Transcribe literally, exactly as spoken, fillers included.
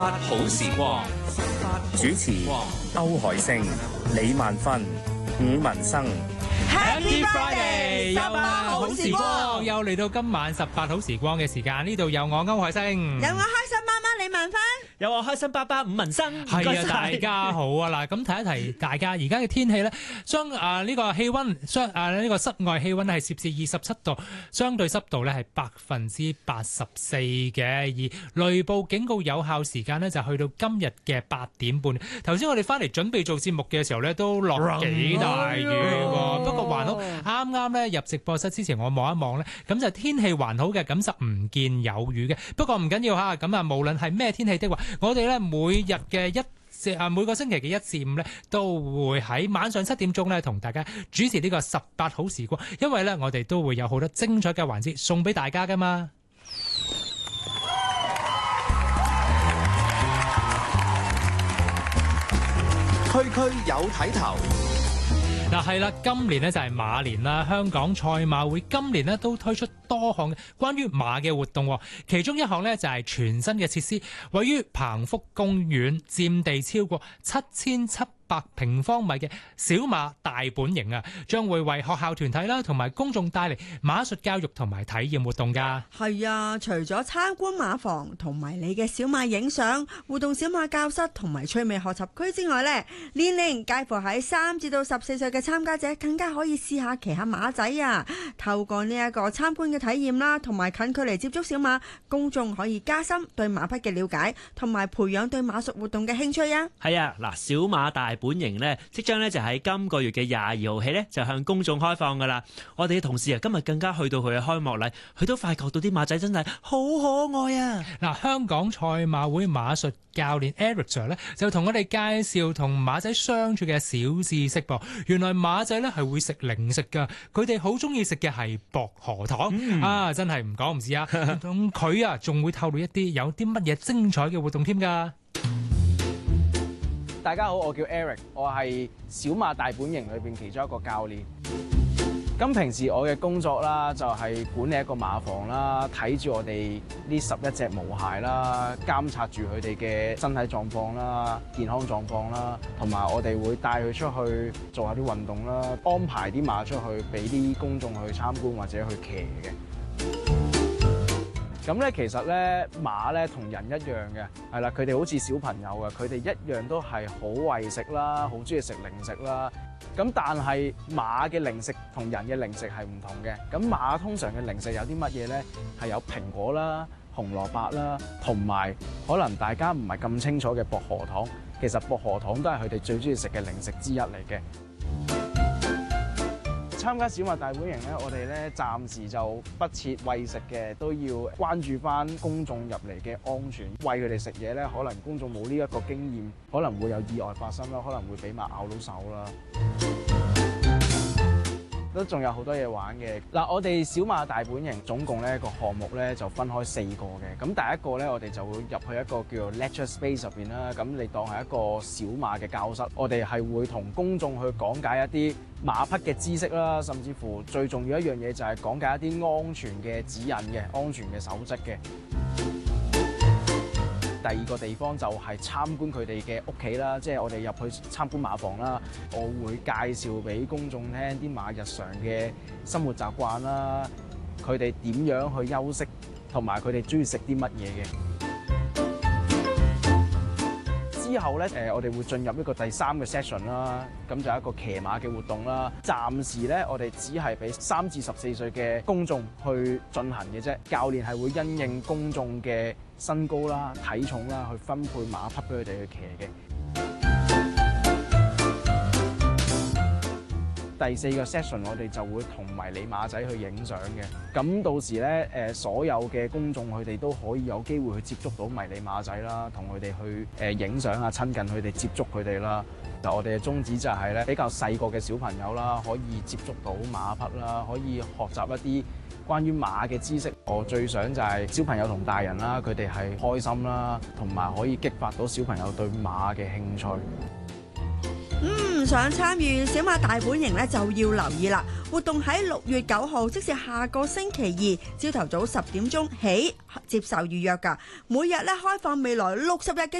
好時光， 主持歐海星、李萬芬、伍文生。 Happy Friday！十八好時光， 又嚟到今晚十八好時光嘅時間，呢度有我歐海星， 有我開心媽媽李萬芬， 有我開心爸爸伍文生。 係啊，大家好啊！嗱，咁提一提大家，而家嘅天氣咧，相啊呢個氣溫相啊呢個室外氣溫係攝氏二十七度，相對濕度咧係百分之八十四嘅，而雷暴警告有效時間咧就去到今日嘅八點半。頭先我哋翻嚟準備做節目嘅時候咧，都落幾大雨喎，不過還好，啱啱咧入直播室之前我望一望咧，咁就天氣還好嘅，咁就唔見有雨嘅。不過唔緊要嚇，咁啊無論係咩天氣的話，我哋咧每日嘅一啊每個星期嘅一至五咧，都會喺晚上七點鐘咧同大家主持呢個十八好時光，因為咧我哋都會有好多精彩嘅環節送俾大家噶嘛。 區區有睇頭。 嗱係啦，今年呢就係馬年啦，香港賽馬會今年呢都推出多項關於馬嘅活動，其中一項呢就係全新嘅設施，位於彭福公園，佔地超過七千七百平方米嘅小馬大本營啊，將會為學校團體啦同埋公眾帶嚟馬術教育同埋體驗活動㗎。 係啊，除咗參觀馬房同埋你嘅小馬影相、互動小馬教室同埋趣味學習區之外呢，年齡介乎喺三至到十四歲嘅參加者更加可以試下騎下馬仔啊！透過呢一個參觀嘅體驗啦，同埋近距離接觸小馬，公眾可以加深對馬匹嘅了解，同埋培養對馬術活動嘅興趣啊！ 係啊，嗱，小馬大本營呢，即將呢就喺今個月嘅廿二號起呢，就向公眾開放噶啦。我哋嘅同事啊，今日更加去到佢嘅開幕禮，佢都發覺到啲馬仔真係好可愛啊！ 嗱，香港賽馬會馬術教練 Eric Sir 咧，就同我哋介紹同馬仔相處嘅小知識噃。原來馬仔咧係會食零食噶，佢哋好中意食嘅係薄荷糖、嗯、啊！真係唔講唔知啊。咁佢啊仲會透露一啲有啲乜嘢精彩嘅活動添㗎。 大家好，我叫 Eric， 我係小馬大本營裏邊其中一個教練。咁平時我嘅工作啦，就係管理一個馬房啦，睇住我哋呢十一隻毛孩啦，監察住佢哋嘅身體狀況啦、健康狀況啦，同埋我哋會帶佢出去做下啲運動啦，安排啲馬出去俾啲公眾去參觀或者去騎嘅。咁咧，其實咧馬咧同人一樣嘅，係啦，佢哋好似小朋友嘅，佢哋一樣都係好為食啦，好中意食零食啦。咁但係馬嘅零食同人嘅零食係唔同嘅。咁馬通常嘅零食有啲乜嘢咧？係有蘋果啦、紅蘿蔔啦，同埋可能大家唔係咁清楚嘅薄荷糖。其實薄荷糖都係佢哋最中意食嘅零食之一嚟嘅。參加小馬大本營咧，我哋咧暫時就不設餵食嘅，都要關注翻公眾入嚟嘅安全。餵佢哋食嘢咧，可能公眾冇呢一個經驗，可能會有意外發生啦，可能會俾馬咬到手啦。都仲有好多嘢玩嘅。嗱，我哋小馬大本營總共咧個項目咧就分開四個嘅。咁第一個咧，我哋就會入去一個叫做 lecture space 入邊啦。咁你當係一個小馬嘅教室，我哋係會同公眾去講解一啲馬匹嘅知識啦，甚至乎最重要一樣嘢就係講解一啲安全嘅指引嘅、安全嘅守則嘅。第二個地方就係參觀佢哋嘅屋企啦，即係我哋入去參觀馬房啦，我會介紹俾公眾聽啲馬日常嘅生活習慣啦，佢哋點樣去休息，同埋佢哋中意食啲乜嘢嘅。之後咧，誒我哋會進入一個第三個 session 啦，咁就係一個騎馬嘅活動啦。暫時咧，我哋只係俾三至十四歲嘅公眾去進行嘅啫。教練係會因應公眾嘅身高啦、體重啦，去分配馬匹俾佢哋去騎嘅。第四個 session 我哋就會同迷你馬仔去影相嘅，咁到時咧誒所有嘅公眾佢哋都可以有機會去接觸到迷你馬仔啦，同佢哋去誒影相啊，親近佢哋，接觸佢哋啦。就我哋嘅宗旨就係咧，比較細個嘅小朋友啦，可以接觸到馬匹啦，可以學習一啲關於馬嘅知識。我最想就係小朋友同大人啦，佢哋係開心啦，同埋可以激發到小朋友對馬嘅興趣。 嗯，想參與小馬大本營咧就要留意啦。活動喺六月九號，即是下個星期二朝頭早十點鐘起接受預約㗎。每日咧開放未來六十日嘅